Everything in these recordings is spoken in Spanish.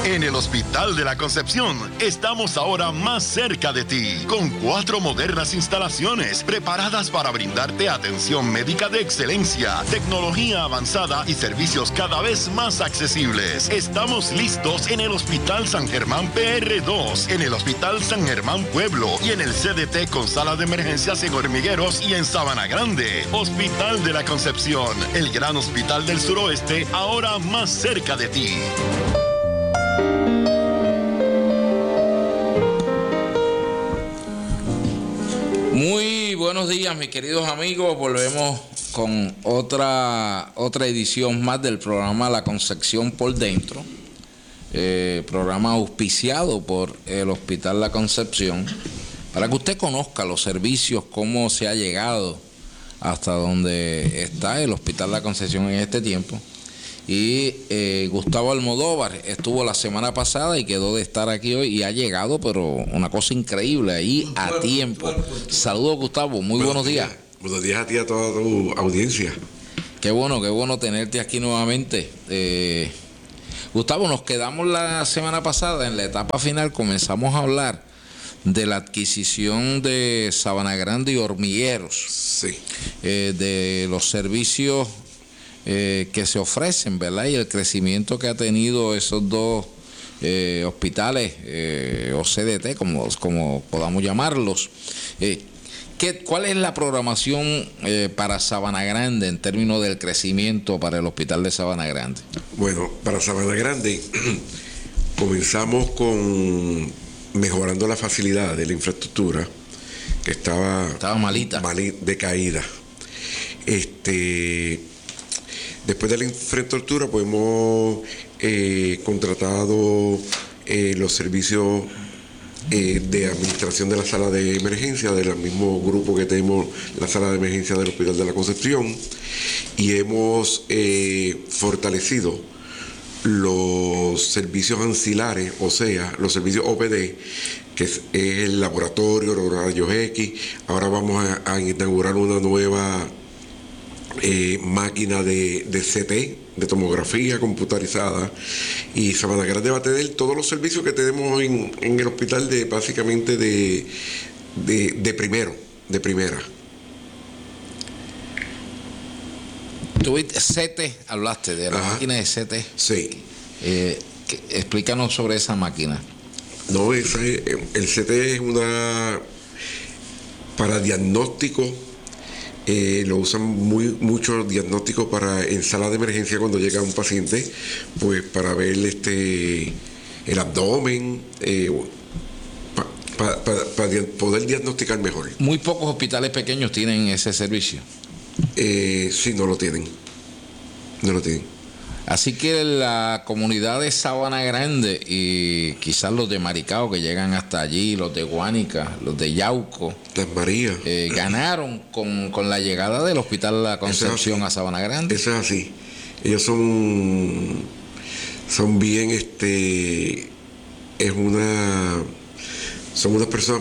En el Hospital de la Concepción estamos ahora más cerca de ti, con 4 modernas instalaciones preparadas para brindarte atención médica de excelencia, tecnología avanzada y servicios cada vez más accesibles. Estamos listos en el Hospital San Germán PR2, en el Hospital San Germán Pueblo y en el CDT con sala de emergencias en Hormigueros y en Sabana Grande. Hospital de la Concepción, el gran hospital del suroeste, ahora más cerca de ti. Muy buenos días, mis queridos amigos. Volvemos con otra edición más del programa La Concepción por Dentro, programa auspiciado por el Hospital La Concepción, para que usted conozca los servicios, cómo se ha llegado hasta donde está el Hospital La Concepción en este tiempo. Y Gustavo Almodóvar estuvo la semana pasada y quedó de estar aquí hoy y ha llegado, pero una cosa increíble, ahí a tiempo. Saludos, Gustavo, muy buenos días. Buenos días a ti y a toda tu audiencia. Qué bueno tenerte aquí nuevamente. Gustavo, nos quedamos la semana pasada en la etapa final, comenzamos a hablar de la adquisición de Sabana Grande y Hormigueros. Sí. De los servicios que se ofrecen, ¿verdad? Y el crecimiento que ha tenido esos dos hospitales o CDT, como podamos llamarlos. ¿Cuál es la programación para Sabana Grande en términos del crecimiento para el Hospital de Sabana Grande? Bueno, para Sabana Grande comenzamos con mejorando la facilidad de la infraestructura, que estaba malita, decaída. Después de la infraestructura, pues hemos contratado los servicios de administración de la sala de emergencia, del mismo grupo que tenemos la sala de emergencia del Hospital de la Concepción, y hemos fortalecido los servicios ancilares, o sea, los servicios OPD, que es el laboratorio, los rayos X. Ahora vamos a inaugurar una nueva máquina de CT, de tomografía computarizada, y Sabana Grande va a tener todos los servicios que tenemos en el hospital, básicamente de primera. ¿Tuviste CT? Hablaste de la máquina de CT. Sí. Explícanos sobre esa máquina. No, el CT es para diagnóstico. Lo usan muchos diagnósticos en sala de emergencia cuando llega un paciente, pues para ver el abdomen, para poder diagnosticar mejor. Muy pocos hospitales pequeños tienen ese servicio. Sí, no lo tienen. Así que la comunidad de Sabana Grande y quizás los de Maricao que llegan hasta allí, los de Guánica, los de Yauco, Las Marías, ganaron con la llegada del Hospital La Concepción a Sabana Grande. Eso es así. Ellos son bien, son unas personas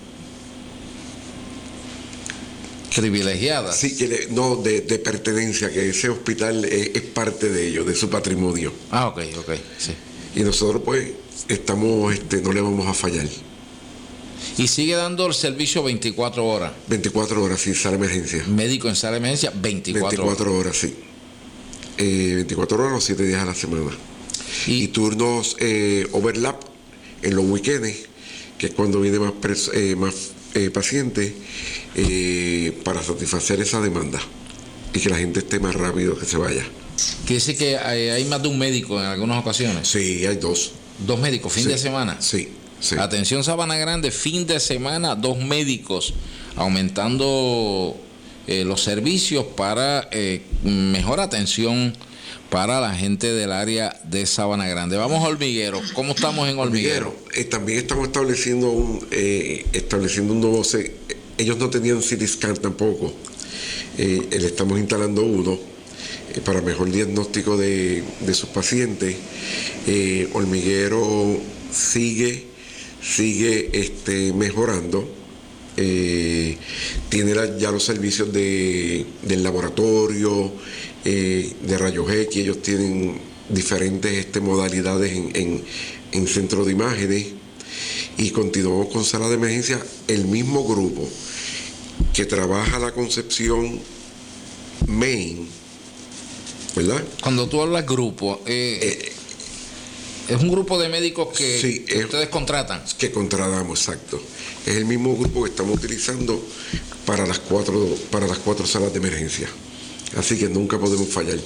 privilegiadas. Sí, de pertenencia, que ese hospital es parte de ellos, de su patrimonio. Ok, sí. Y nosotros pues estamos, no le vamos a fallar. Y sigue dando el servicio 24 horas. 24 horas, sí, sala de emergencia. Médico en sala de emergencia, 24 horas, sí. 24 horas los 7 días a la semana. Y turnos overlap en los weekends, que es cuando viene más pacientes, para satisfacer esa demanda y que la gente esté más rápido que se vaya. ¿Quiere decir que hay más de un médico en algunas ocasiones? Sí, hay 2. ¿2 médicos fin de semana? Sí. Atención Sabana Grande, fin de semana, 2 médicos, aumentando los servicios para mejor atención para la gente del área de Sabana Grande. Vamos a Hormiguero. ¿Cómo estamos en Hormiguero? También estamos estableciendo un nuevo... Ellos no tenían CT scan tampoco. Le estamos instalando uno para mejor diagnóstico de sus pacientes. Hormiguero sigue mejorando. Tiene ya los servicios del laboratorio, de rayos X. Ellos tienen diferentes modalidades en centro de imágenes, y continuamos con sala de emergencia. El mismo grupo que trabaja la concepción main, ¿verdad? Cuando tú hablas grupo, es un grupo de médicos que, sí, que ustedes contratan. Que contratamos, exacto. Es el mismo grupo que estamos utilizando para las cuatro salas de emergencia. Así que nunca podemos fallar.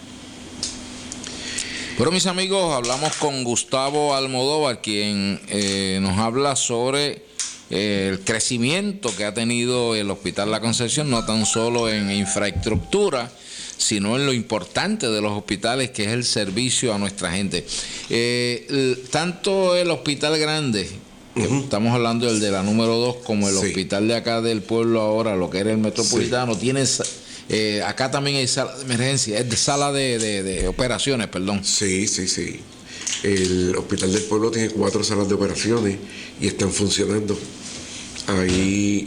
Bueno, mis amigos, hablamos con Gustavo Almodóvar, quien nos habla sobre el crecimiento que ha tenido el Hospital La Concepción, no tan solo en infraestructura, sino en lo importante de los hospitales, que es el servicio a nuestra gente. Tanto el Hospital Grande, estamos hablando del de la número 2, como el hospital de acá del pueblo ahora, lo que era el Metropolitano, tiene... acá también hay sala de emergencia, es de sala de operaciones, perdón. Sí. El Hospital del Pueblo tiene 4 salas de operaciones y están funcionando. Ahí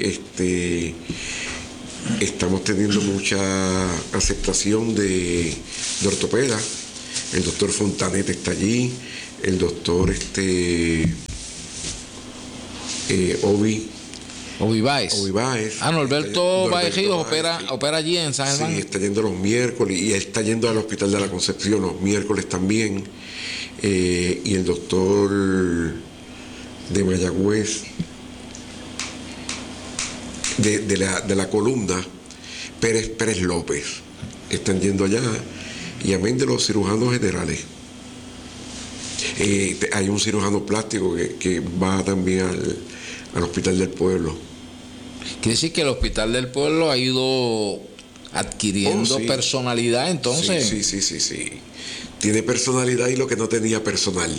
estamos teniendo mucha aceptación de ortopeda. El doctor Fontanete está allí, el doctor Obi Báez. Norberto Báez opera allí en San Germán. Sí, está yendo los miércoles, y está yendo al Hospital de la Concepción los miércoles también. Y el doctor de Mayagüez, de la columna, Pérez López, están yendo allá. Y amén de los cirujanos generales. Hay un cirujano plástico que va también al Hospital del Pueblo. Quiere decir que el Hospital del Pueblo ha ido adquiriendo personalidad, entonces. Sí. Tiene personalidad, y lo que no tenía personal.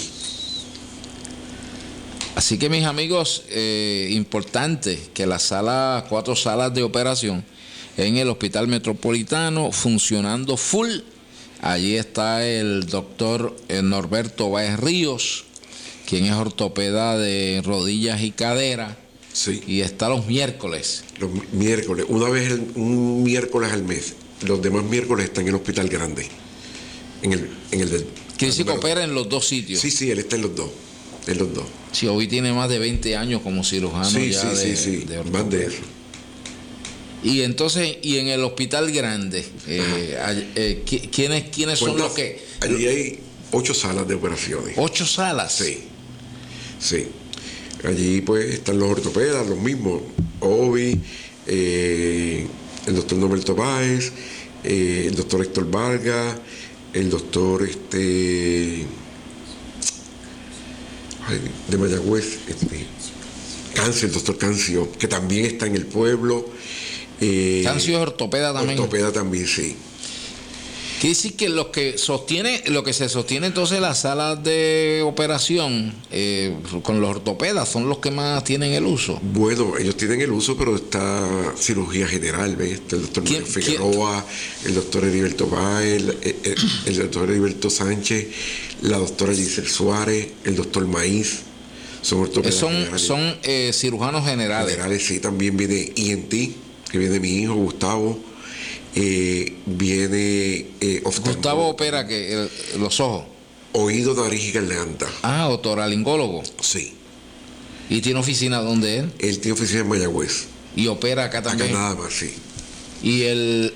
Así que, mis amigos, importante que las 4 salas de operación en el Hospital Metropolitano funcionando full. Allí está el doctor Norberto Báez Ríos, quien es ortopeda de rodillas y cadera. Sí. Y está los miércoles. Los miércoles, un miércoles al mes. Los demás miércoles están en el Hospital Grande. En el del. Quiere decir que opera en los 2 sitios. Sí, él está en los dos. Sí, hoy tiene más de 20 años como cirujano sí, de más de eso. Y entonces, y en el Hospital Grande, ¿quiénes son los que...? Allí hay 8 salas de operaciones. ¿8 salas? Sí. Allí pues están los ortopedas, los mismos, Obi, el doctor Norberto Báez, el doctor Héctor Vargas, el doctor de Mayagüez, el doctor Cancio, que también está en el pueblo. Cancio es ortopeda también. Ortopeda también, sí. Quiere decir que lo que se sostiene entonces las salas de operación con los ortopedas son los que más tienen el uso. Bueno, ellos tienen el uso, pero está cirugía general, ¿ves? Está el doctor Mario Figueroa, el doctor Heriberto Báez, el doctor Heriberto Sánchez, la doctora Giselle Suárez, el doctor Maíz. Son ortopedas son cirujanos generales. Sí, también viene INT, que viene mi hijo Gustavo. Viene Gustavo opera que los ojos, oído, nariz y garganta. otorrinolaringólogo. Sí. ¿Y tiene oficina donde él? Él tiene oficina en Mayagüez. Y opera acá también. Acá nada más, sí. Y el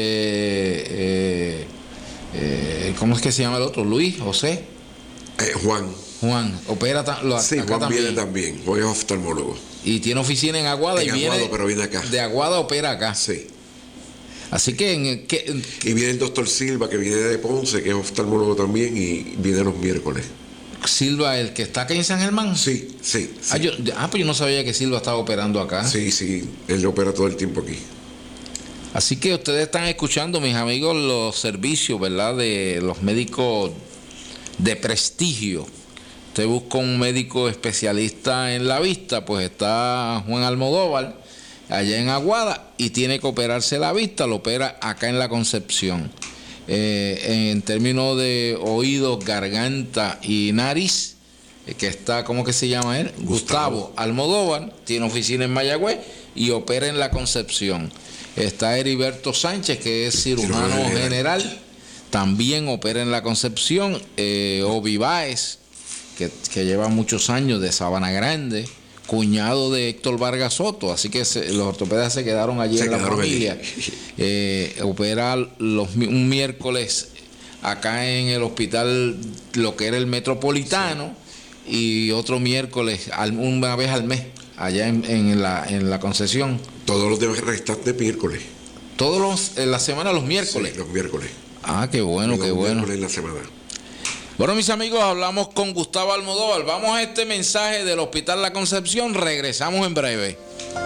¿cómo es que se llama el otro? Luis, José. Juan opera sí, acá Juan también. Viene también. Juan es oftalmólogo. Y tiene oficina en Aguada pero viene acá. De Aguada opera acá. Sí. Así que y viene el doctor Silva, que viene de Ponce, que es oftalmólogo también, y viene los miércoles. Silva, el que está acá en San Germán. Sí. Pues yo no sabía que Silva estaba operando acá. Sí, él opera todo el tiempo aquí. Así que ustedes están escuchando, mis amigos, los servicios, ¿verdad?, de los médicos de prestigio. Usted busca un médico especialista en la vista, pues está Juan Almodóvar allá en Aguada, y tiene que operarse la vista, lo opera acá en La Concepción. En términos de oídos, garganta y nariz, que está, ¿cómo que se llama él? Gustavo Almodóvar, tiene oficina en Mayagüez y opera en La Concepción. Está Heriberto Sánchez, que es cirujano general, también opera en la Concepción. Obi Báez, que lleva muchos años, de Sabana Grande, cuñado de Héctor Vargas Soto, así que los ortopedas se quedaron allí en la familia. Opera un miércoles acá en el hospital, lo que era el Metropolitano, y otro miércoles, una vez al mes, allá en la Concesión. Todos los demás restantes miércoles. En la semana los miércoles. Sí, los miércoles. Ah, qué bueno, qué bueno. Miércoles en la semana. Bueno, mis amigos, hablamos con Gustavo Almodóvar. Vamos a este mensaje del Hospital La Concepción. Regresamos en breve.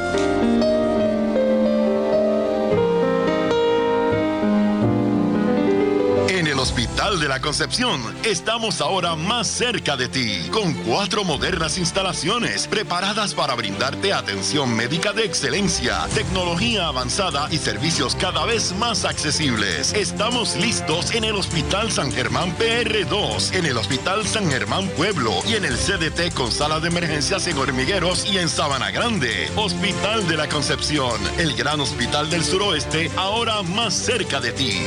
En el Hospital de la Concepción estamos ahora más cerca de ti, con 4 modernas instalaciones preparadas para brindarte atención médica de excelencia, tecnología avanzada y servicios cada vez más accesibles. Estamos listos en el Hospital San Germán PR2, en el Hospital San Germán Pueblo y en el CDT con sala de emergencias en Hormigueros y en Sabana Grande. Hospital de la Concepción, el gran hospital del suroeste, ahora más cerca de ti.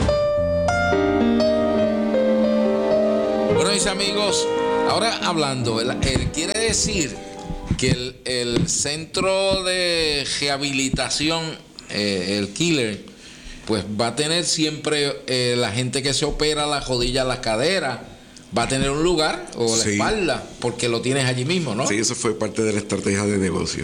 Bueno, mis amigos, ahora hablando, quiere decir que el centro de rehabilitación, el Killer, pues va a tener siempre la gente que se opera la rodilla, la cadera, va a tener un lugar, o la espalda, porque lo tienes allí mismo, ¿no? Sí, eso fue parte de la estrategia de negocio.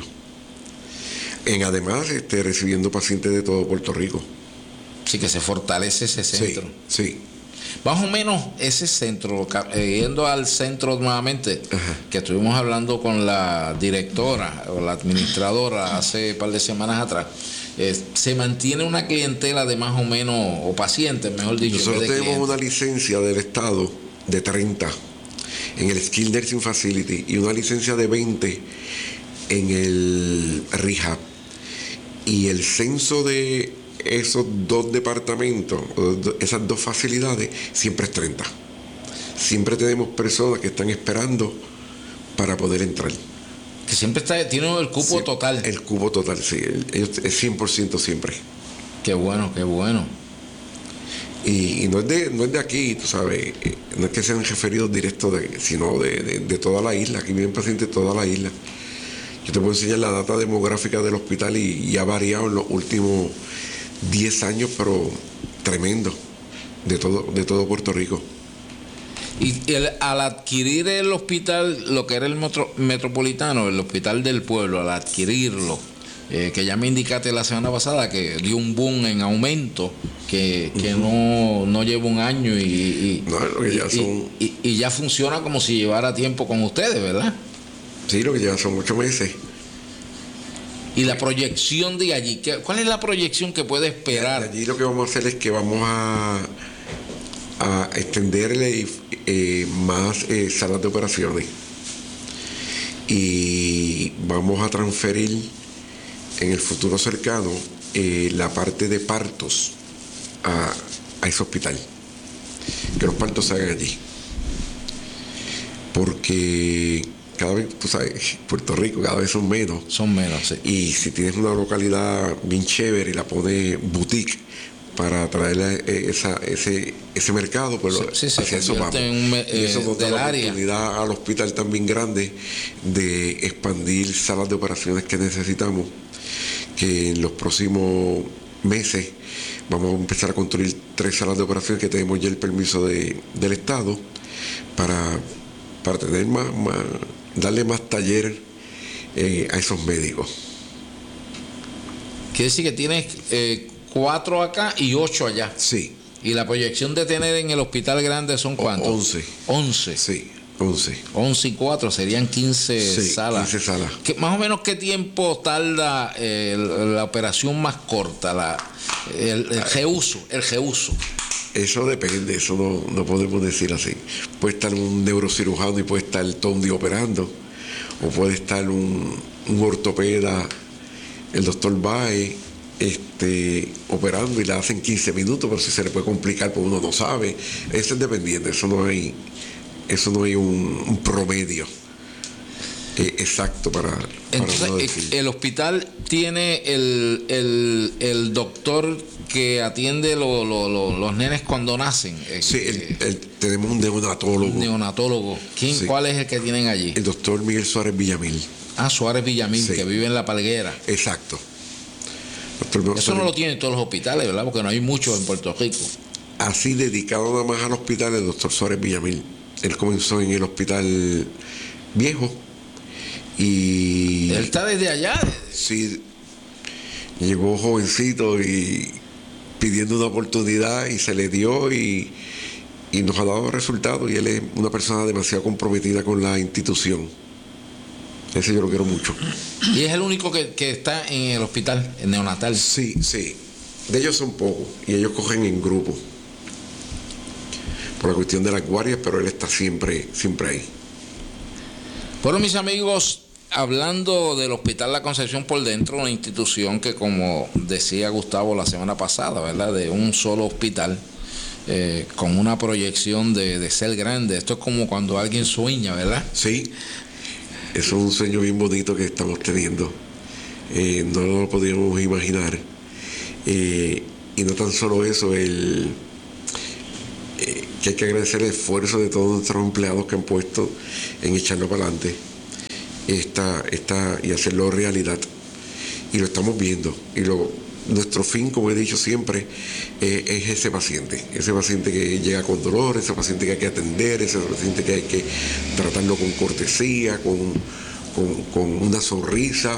Además, recibiendo pacientes de todo Puerto Rico. Sí, que se fortalece ese centro. Sí. Más o menos ese centro, yendo al centro nuevamente, que estuvimos hablando con la directora o la administradora hace un par de semanas atrás, se mantiene una clientela de más o menos, o pacientes, mejor dicho. Nosotros tenemos una licencia del Estado de 30 en el Skilled Nursing Facility y una licencia de 20 en el Rehab. Y el censo de esos 2 departamentos, esas 2 facilidades, siempre es 30. Siempre tenemos personas que están esperando para poder entrar. Que siempre tiene el cupo total. El cupo total, sí. Es 100% siempre. Qué bueno, qué bueno. Y no es de aquí, tú sabes, no es que sean referidos directos, sino de toda la isla. Aquí vienen pacientes de toda la isla. Yo te puedo enseñar la data demográfica del hospital y ha variado en los últimos 10 años, pero tremendo, de todo Puerto Rico. Y al adquirir el hospital, lo que era el metropolitano, el hospital del pueblo, al adquirirlo, que ya me indicaste la semana pasada que dio un boom en aumento, que no lleva un año y ya funciona como si llevara tiempo con ustedes, ¿verdad? Sí, lo que lleva son 8 meses. Y la proyección de allí, ¿cuál es la proyección que puede esperar? Allí lo que vamos a hacer es que vamos a extenderle más salas de operaciones y vamos a transferir en el futuro cercano la parte de partos a ese hospital, que los partos se hagan allí, porque cada vez, tú sabes, Puerto Rico cada vez son menos, sí. Y si tienes una localidad bien chévere y la pones boutique para atraer ese mercado, pues hacia eso vamos. Y eso nos da la oportunidad al hospital también grande de expandir salas de operaciones que necesitamos, que en los próximos meses vamos a empezar a construir 3 salas de operaciones que tenemos ya el permiso del Estado para tener darle más taller a esos médicos. Quiere decir que tienes 4 acá y 8 allá. Sí. ¿Y la proyección de tener en el hospital grande son cuántos? 11. 11. Sí, 11. 11 y 4 serían 15 salas. 15 salas. Más o menos, ¿qué tiempo tarda la operación más corta, el reuso? Eso depende, eso no podemos decir así. Puede estar un neurocirujano y puede estar todo un día operando, o puede estar un ortopeda, el doctor Baez, operando y la hacen 15 minutos, pero si se le puede complicar, pues uno no sabe. Eso es dependiente, eso no hay un promedio. exacto para entonces, no decir. el hospital tiene el doctor que atiende los nenes cuando nacen. Sí, tenemos un neonatólogo. Neonatólogo. ¿Quién? Sí. ¿Cuál es el que tienen allí? El doctor Miguel Suárez Villamil. Suárez Villamil, Sí. que vive en La Palguera. Exacto. Eso no lo tienen todos los hospitales, ¿verdad? Porque no hay muchos en Puerto Rico. Así dedicado nada más al hospital, el doctor Suárez Villamil. Él comenzó en el hospital viejo y Él está desde allá. sí, llegó jovencito y pidiendo una oportunidad y se le dio y nos ha dado resultados, y él es una persona demasiado comprometida con la institución. Ese yo lo quiero mucho. Y es el único que está en el hospital, en neonatal. Sí, sí. De ellos son pocos y ellos cogen en grupo por la cuestión de las guardias, pero él está siempre ahí. Bueno, mis amigos, hablando del Hospital La Concepción por dentro, una institución que, como decía Gustavo la semana pasada, ¿verdad?, de un solo hospital, con una proyección de ser grande. Esto es como cuando alguien sueña, ¿verdad? Sí, eso es un sueño bien bonito que estamos teniendo. No lo podíamos imaginar. Y no tan solo eso, que hay que agradecer el esfuerzo de todos nuestros empleados que han puesto en echarlo para adelante y hacerlo realidad. Y lo estamos viendo. Y nuestro fin, como he dicho siempre, es ese paciente que llega con dolor, ese paciente que hay que atender, ese paciente que hay que tratarlo con cortesía, con una sonrisa,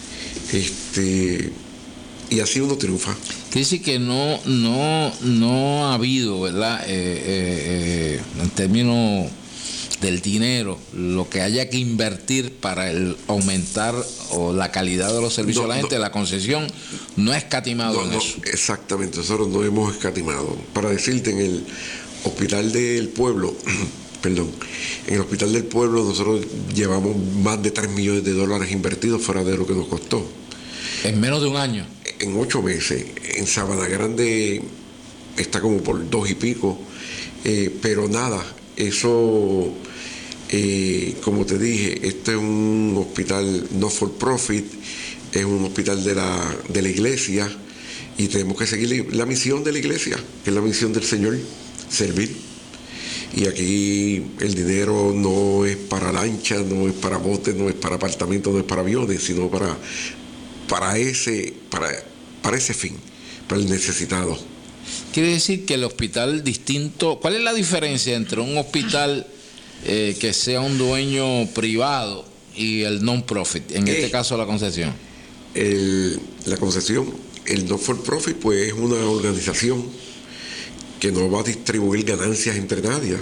y así uno triunfa. Quiere decir que no ha habido, ¿verdad?, en términos del dinero, lo que haya que invertir para aumentar la calidad de los servicios a la gente. La concesión no ha escatimado en eso. Exactamente, nosotros no hemos escatimado. Para decirte, en el Hospital del Pueblo, en el Hospital del Pueblo nosotros llevamos más de $3 millones invertidos fuera de lo que nos costó. En menos de un año. En 8 meses. En Sabana Grande está como por 2 y pico, pero nada, eso, como te dije, este es un hospital no for profit, es un hospital de la iglesia, y tenemos que seguir la misión de la iglesia, que es la misión del Señor, servir. Y aquí el dinero no es para lanchas, no es para botes, no es para apartamentos, no es para aviones, sino para ese fin, para el necesitado. Quiere decir que el hospital distinto, ¿cuál es la diferencia entre un hospital que sea un dueño privado y el non-profit, en este caso la Concepción? La Concepción, el non-for-profit, pues es una organización que no va a distribuir ganancias entre nadie.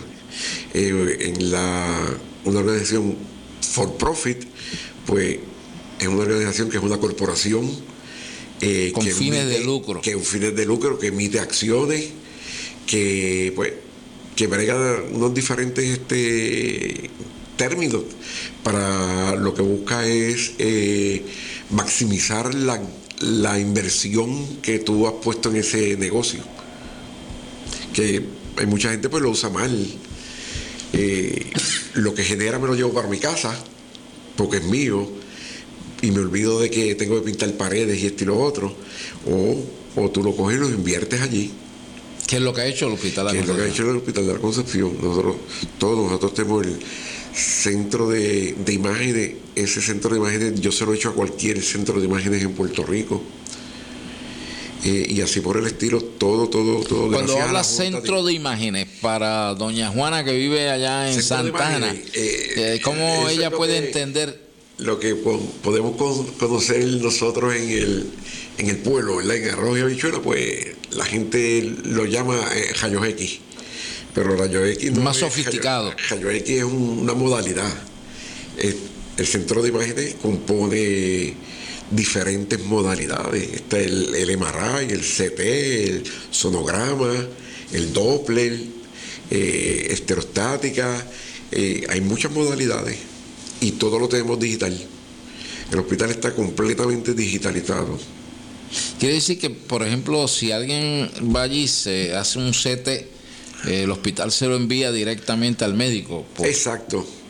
Una organización for-profit, pues es una organización que es una corporación con fines de lucro. Que fines de lucro, que emite acciones, que brega unos diferentes términos. Para lo que busca es maximizar la inversión que tú has puesto en ese negocio. Que hay mucha gente pues lo usa mal. Lo que genera me lo llevo para mi casa, porque es mío, y me olvido de que tengo que pintar paredes y esto y lo otro, o tú lo coges y lo inviertes allí. ¿Qué es lo que ha hecho el Hospital de la Concepción? ¿Qué es lo que ha hecho el Hospital de la Concepción? Nosotros tenemos el centro de imágenes. Ese centro de imágenes yo se lo he hecho a cualquier centro de imágenes en Puerto Rico, y así por el estilo, todo. Cuando habla centro de imágenes, para doña Juana que vive allá en Santa Ana, ¿cómo ella puede entender? Lo que podemos conocer nosotros en el pueblo, ¿verdad? En arroz y habichuela, pues la gente lo llama rayos X, pero rayos X no más es sofisticado. Rayos X es una modalidad. El centro de imágenes compone diferentes modalidades. Está el MRI, el CT, el sonograma, el Doppler, estereostática. Hay muchas modalidades. Y todo lo tenemos digital. El hospital está completamente digitalizado. Quiere decir que, por ejemplo, si alguien va allí y se hace un CT, el hospital se lo envía directamente al médico. Exacto.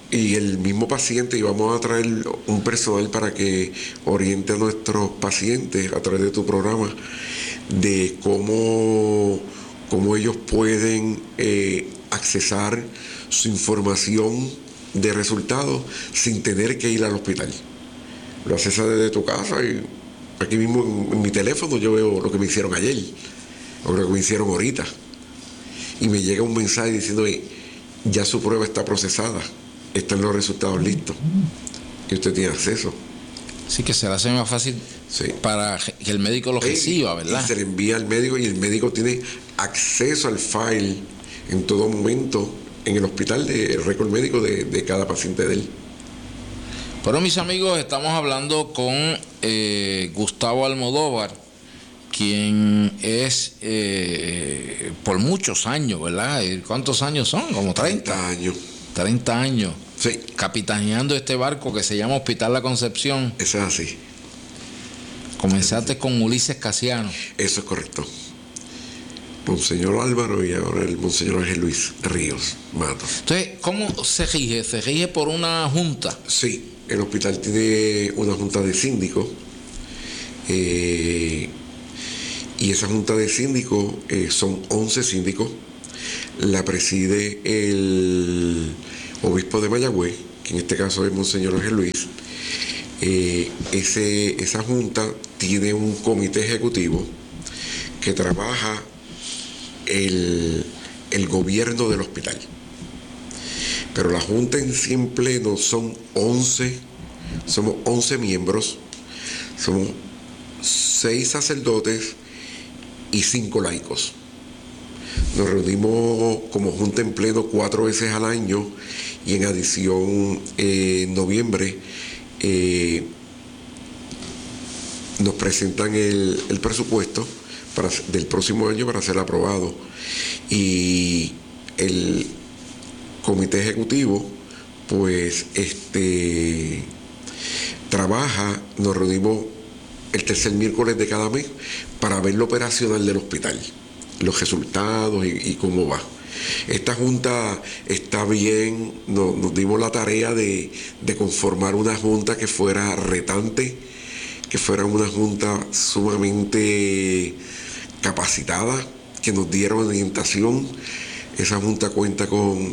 y el mismo paciente, y vamos a traer un personal para que oriente a nuestros pacientes a través de tu programa de cómo ellos pueden accesar su información de resultados sin tener que ir al hospital. Lo accesas desde tu casa y aquí mismo en mi teléfono yo veo lo que me hicieron ayer o lo que me hicieron ahorita y me llega un mensaje diciendo ya su prueba está procesada, están los resultados listos y usted tiene acceso. Sí, que se le hace más fácil para que el médico lo reciba, ¿verdad? Y se le envía al médico y el médico tiene acceso al file en todo momento en el hospital, el récord médico de cada paciente de él. Bueno, mis amigos, estamos hablando con Gustavo Almodóvar, quien es por muchos años, ¿verdad? ¿Cuántos años son? Como 30 años. 30 años. Sí. Capitaneando este barco que se llama Hospital La Concepción. Eso es así. Comenzaste con Ulises Casiano. Eso es correcto. Monseñor Álvaro y ahora el Monseñor Ángel Luis Ríos Matos. Entonces, ¿cómo se rige? ¿Se rige por una junta? Sí, el hospital tiene una junta de síndicos y esa junta de síndicos son 11 síndicos. La preside el obispo de Mayagüez, que en este caso es Monseñor Ángel Luis. Esa junta tiene un comité ejecutivo que trabaja el gobierno del hospital. Pero la junta en sí en pleno somos 11 miembros, somos 6 sacerdotes y 5 laicos. Nos reunimos como junta en pleno 4 veces al año y en adición en noviembre nos presentan el presupuesto del próximo año para ser aprobado, y el comité ejecutivo pues trabaja, nos reunimos el tercer miércoles de cada mes para ver lo operacional del hospital, los resultados y cómo va. Esta junta está bien, nos dimos la tarea de conformar una junta que fuera retante, que fuera una junta sumamente capacitada, que nos diera orientación. Esa junta cuenta con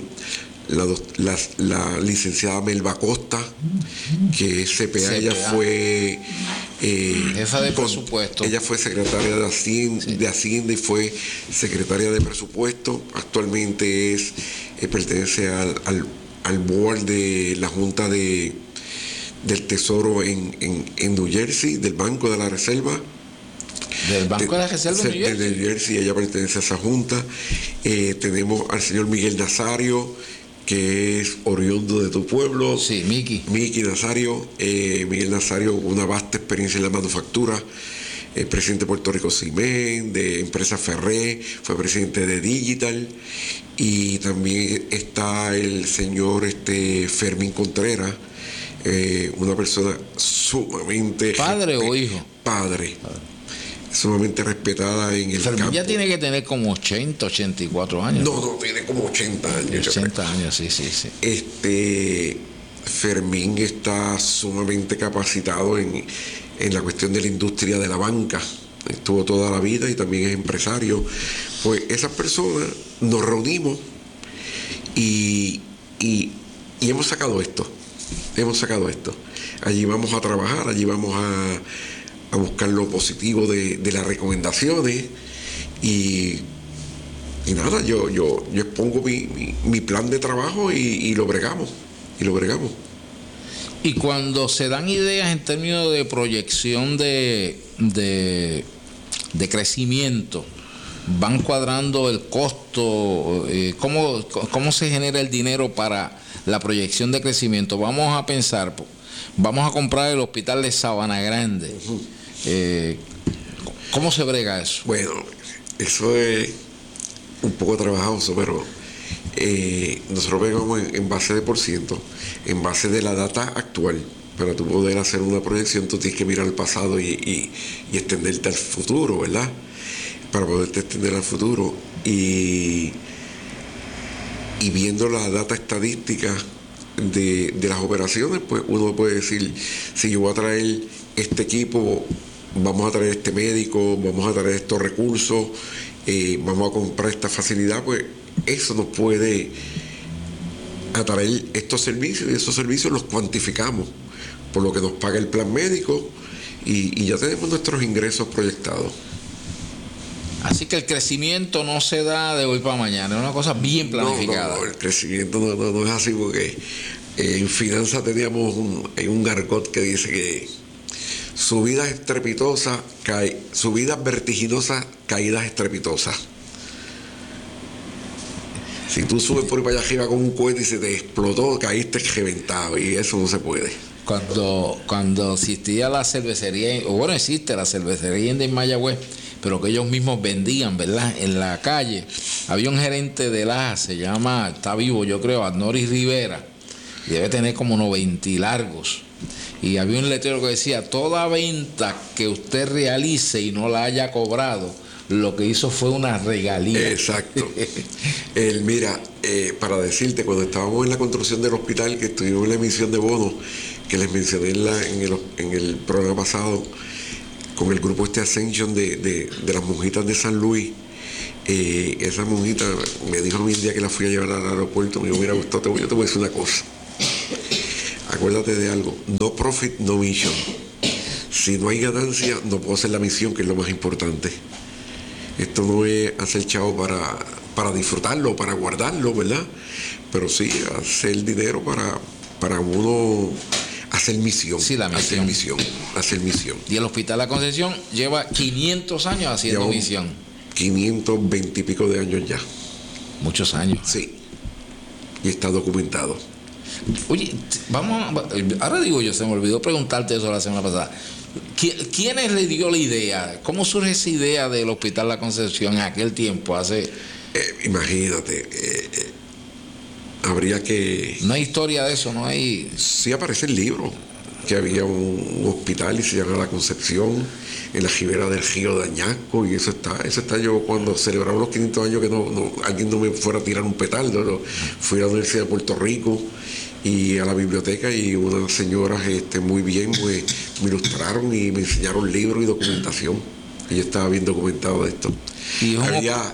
la licenciada Melba Costa, que es CPA. Ella fue jefa de presupuesto. Ella fue secretaria de Hacienda y fue secretaria de presupuesto. Actualmente pertenece al board de la Junta del Tesoro en New Jersey, del Banco de la Reserva. ¿Del Banco de la Reserva de New Jersey? De New Jersey, ella pertenece a esa junta. Tenemos al señor Miguel Nazario, que es oriundo de tu pueblo. Sí, Miki Nazario. Miguel Nazario, una vasta experiencia en la manufactura. Presidente de Puerto Rico Ciment, de Empresa Ferré, fue presidente de Digital. Y también está el señor Fermín Contreras, una persona sumamente... ¿Padre o hijo? Padre. Sumamente respetada en el campo. Ya tiene que tener como 80, 84 años. No, tiene como 80 años. 80 años, sí. Fermín está sumamente capacitado en la cuestión de la industria de la banca. Estuvo toda la vida y también es empresario. Pues esas personas nos reunimos y hemos sacado esto. Allí vamos a trabajar, allí vamos a buscar lo positivo de las recomendaciones y nada, yo expongo mi plan de trabajo y lo bregamos. Y cuando se dan ideas en términos de proyección de crecimiento, van cuadrando el costo, ¿cómo se genera el dinero para la proyección de crecimiento? Vamos a pensar, vamos a comprar el hospital de Sabana Grande. ¿Cómo se brega eso? Bueno, eso es un poco trabajoso, pero nosotros vengamos en base de %, en base de la data actual. Para tú poder hacer una proyección, tú tienes que mirar al pasado y extenderte al futuro, ¿verdad? Para poderte extender al futuro. Y viendo la data estadística de las operaciones, pues uno puede decir, si yo voy a traer este equipo, vamos a traer este médico, vamos a traer estos recursos, vamos a comprar esta facilidad, pues eso nos puede atraer estos servicios, y esos servicios los cuantificamos por lo que nos paga el plan médico, y ya tenemos nuestros ingresos proyectados. Así que el crecimiento no se da de hoy para mañana, es una cosa bien planificada. No, el crecimiento no es así, porque en finanzas teníamos un argot que dice que subidas estrepitosas, subidas vertiginosas, caídas estrepitosas. Si tú subes por ahí para allá arriba con un cohete y se te explotó, caíste reventado, y eso no se puede. Cuando existía la cervecería, o bueno, existe la cervecería en Mayagüez, pero que ellos mismos vendían, ¿verdad? En la calle había un gerente de la, está vivo, yo creo, Adnoris Rivera, y debe tener como 90 y largos. Y había un letrero que decía: toda venta que usted realice y no la haya cobrado, lo que hizo fue una regalía. Exacto. Mira, para decirte, cuando estábamos en la construcción del hospital, que estuvimos en la emisión de bonos, que les mencioné en el programa pasado, con el grupo Ascension de las monjitas de San Luis, esa monjita me dijo un día que la fui a llevar al aeropuerto, me dijo: mira, Gustavo, yo te voy a decir una cosa, acuérdate de algo, no profit, no mission. Si no hay ganancia, no puedo hacer la misión, que es lo más importante. Esto no es hacer chavo para disfrutarlo, para guardarlo, ¿verdad? Pero sí hacer dinero para uno hacer misión. Sí, la misión. Hacer misión. Y el Hospital La Concepción lleva 500 años haciendo misión. 520 y pico de años ya. Muchos años. Sí. Y está documentado. Oye, ahora digo yo, se me olvidó preguntarte eso la semana pasada. ¿Quiénes le dio la idea? ¿Cómo surge esa idea del Hospital La Concepción en aquel tiempo? Imagínate, habría que... No hay historia de eso, no hay... Sí aparece el libro, que había un hospital y se llama La Concepción, en la ribera del río de Añasco, y eso está yo cuando celebramos los 500 años, que alguien no me fuera a tirar un petardo, fui a la Universidad de Puerto Rico y a la biblioteca, y unas señoras muy bien, pues me ilustraron y me enseñaron libros y documentación, y yo estaba bien documentado de esto. ¿Y había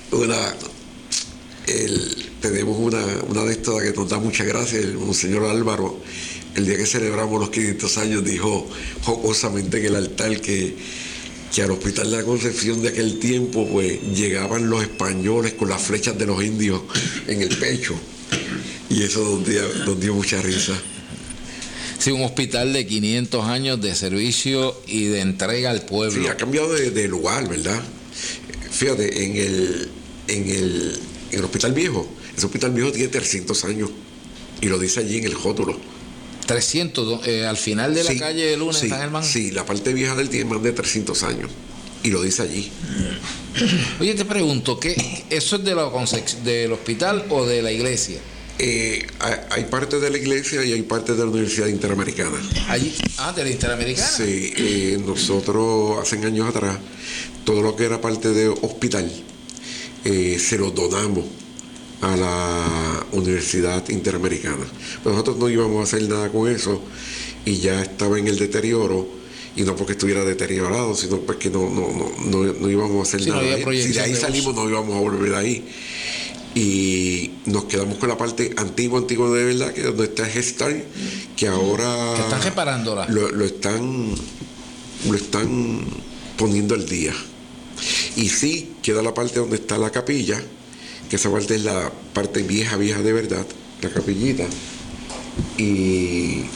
tenemos una de estas que nos da mucha gracia, el monseñor Álvaro, el día que celebramos los 500 años, dijo jocosamente en el altar que al Hospital de la Concepción de aquel tiempo, pues llegaban los españoles con las flechas de los indios en el pecho, y eso nos dio mucha risa. Sí, un hospital de 500 años de servicio y de entrega al pueblo. Sí, ha cambiado de lugar, ¿verdad? Fíjate, en el Hospital Viejo, ese Hospital Viejo tiene 300 años, y lo dice allí en el rótulo. 300, al final de la calle de Luna, sí, San Germán. Sí, la parte vieja del tiene más de 300 años, y lo dice allí. Oye, te pregunto, ¿eso es del hospital o de la iglesia? Hay parte de la iglesia y hay parte de la Universidad Interamericana. Allí, de la Interamericana. Sí, nosotros hace años atrás, todo lo que era parte de hospital, se lo donamos a la Universidad Interamericana. Pero nosotros no íbamos a hacer nada con eso, y ya estaba en el deterioro, y no porque estuviera deteriorado, sino porque no íbamos a hacer nada. Si de ahí salimos, no íbamos a volver ahí. Y nos quedamos con la parte antigua de verdad, que es donde está Gestal, que ahora... Que están reparándola. Lo están poniendo al día. Y sí, queda la parte donde está la capilla, que esa parte es la parte vieja de verdad, la capillita. Y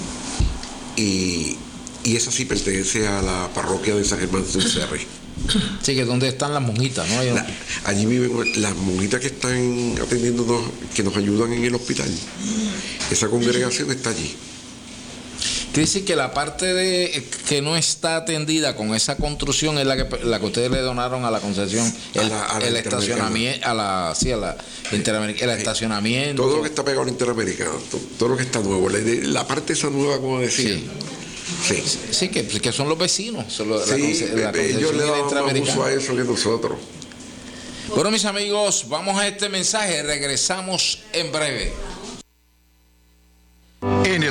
esa sí pertenece a la parroquia de San Germán de Cerri. Sí, que es donde están las monjitas, ¿no? Allí viven las monjitas que están atendiéndonos, que nos ayudan en el hospital. Esa congregación está allí. Quiere decir que la parte que no está atendida con esa construcción es la que ustedes le donaron a la Concepción, el estacionamiento, el estacionamiento. Todo lo que está pegado al Interamericano, todo lo que está nuevo, la parte esa nueva, como decía. Sí, que son los vecinos. Ellos le dan más uso a eso que nosotros. Bueno, mis amigos, vamos a este mensaje, regresamos en breve.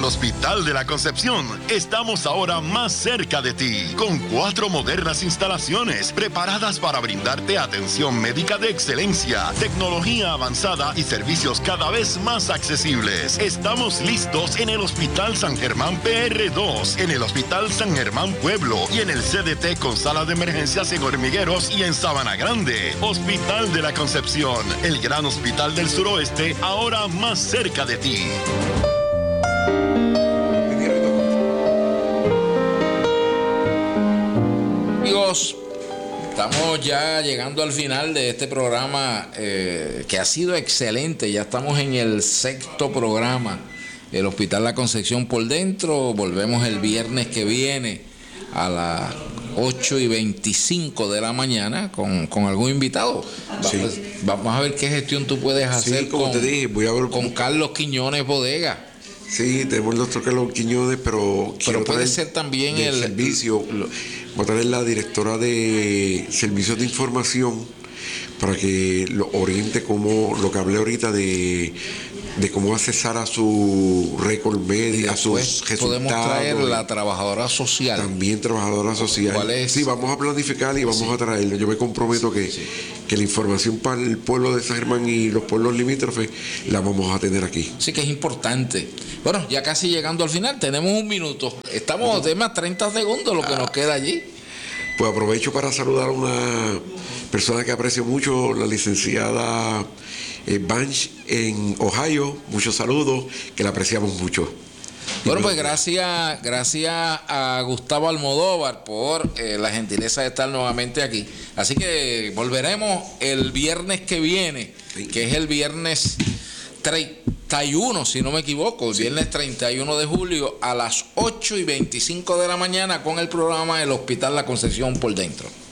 Hospital de la Concepción estamos ahora más cerca de ti, con 4 modernas instalaciones preparadas para brindarte atención médica de excelencia, tecnología avanzada y servicios cada vez más accesibles. Estamos listos en el Hospital San Germán PR2, en el Hospital San Germán Pueblo y en el CDT con sala de emergencias en Hormigueros y en Sabana Grande. Hospital de la Concepción, el gran hospital del suroeste, ahora más cerca de ti. Amigos, estamos ya llegando al final de este programa que ha sido excelente. Ya estamos en el 6º programa, el Hospital La Concepción por dentro. Volvemos el viernes que viene a las 8:25 de la mañana con algún invitado. Sí. Vamos a ver qué gestión tú puedes hacer, sí, como te dije, voy a ver con Carlos Quiñones Bodega. Sí, tenemos el doctor Carlos Quiñones, pero quiero puede traer ser también el servicio. Voy a traer la directora de servicios de información para que lo oriente como lo que hablé ahorita de cómo accesar a su récord médico, a sus resultados. Podemos traer la trabajadora social. También trabajadora social. ¿Cuál es? Sí, vamos a planificar y vamos a traerlo. Yo me comprometo que la información para el pueblo de San Germán y los pueblos limítrofes la vamos a tener aquí. Sí, que es importante. Bueno, ya casi llegando al final, tenemos un minuto. Estamos de más 30 segundos lo que nos queda allí. Pues aprovecho para saludar a una persona que aprecio mucho, la licenciada Banch en Ohio. Muchos saludos, que la apreciamos mucho. Bueno, pues gracias a Gustavo Almodóvar por la gentileza de estar nuevamente aquí. Así que volveremos el viernes que viene, que es el viernes 31, si no me equivoco, el viernes 31 de julio a las 8:25 de la mañana con el programa El Hospital La Concepción por dentro.